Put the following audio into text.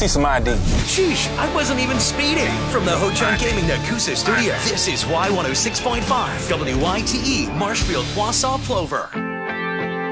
see some ID. Sheesh, I wasn't even speeding. From the Ho-Chunk Gaming Nakusa studio, this is Y106.5, WYTE, Marshfield, Wausau, Plover.